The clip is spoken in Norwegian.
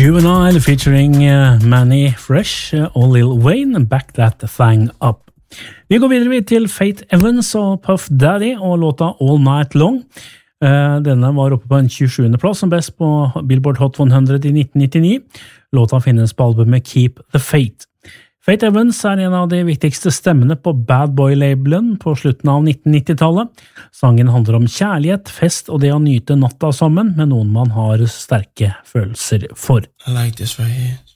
Juvenile featuring Manny Fresh og Lil Wayne, Back That Thing Up. Vi går videre til Faith Evans og Puff Daddy og låta All Night Long. Denne var oppe på en 27. plass som best på Billboard Hot 100 i 1999. Låta finnes på albumet Keep the Faith. Faith Evans en av de viktigste stemmene på Bad Boy-labelen på slutten av 1990-tallet. Sangen handler om kjærlighet, fest og det å nyte natta sammen med noen man har sterke følelser for. I like this right here.